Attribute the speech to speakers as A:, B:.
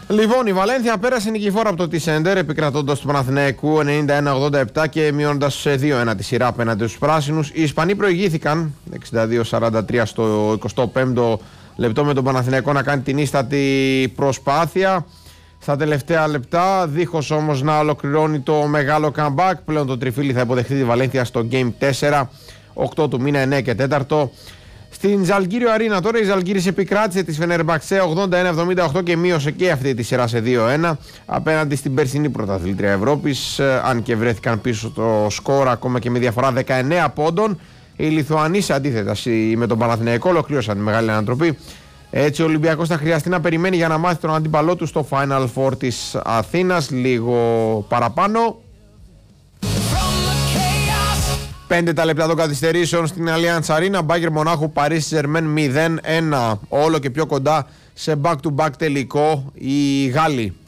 A: Λοιπόν, η Βαλένθια πέρασε νικηφόρα από το Τισέντερ, επικρατώντας του Παναθηναϊκού 91-87 και μειώνοντας σε 2-1 τη σειρά απέναντι στους πράσινους. Οι Ισπανοί προηγήθηκαν 62-43 στο 25ο λεπτό, με τον Παναθηναϊκό να κάνει την ίστατη προσπάθεια στα τελευταία λεπτά, δίχως όμως να ολοκληρώνει το μεγάλο comeback. Πλέον το τριφύλι θα υποδεχθεί τη Βαλένθια στο Game 4, 8 του μήνα, 9 και 4. Στην Ζαλγκύριο Αρίνα τώρα η Ζαλγκύρης επικράτησε τη Φενερμπαξέ 81-78 και μείωσε και αυτή τη σειρά σε 2-1 απέναντι στην περσινή πρωταθλήτρια Ευρώπης, αν και βρέθηκαν πίσω το σκορ ακόμα και με διαφορά 19 πόντων. Οι Λιθουανοί, σε αντίθετα με τον Παναθηναϊκό, ολοκλήρωσαν τη μεγάλη ανατροπή. Έτσι ο Ολυμπιακός θα χρειαστεί να περιμένει για να μάθει τον αντίπαλό του στο Final Four της Αθήνας λίγο παραπάνω. 5 τα λεπτά των καθυστερήσεων στην Allianz Arena. Μπάγερ Μονάχου Παρίσι Ζερμέν 0-1. Όλο και πιο κοντά σε back-to-back τελικό οι Γάλλοι.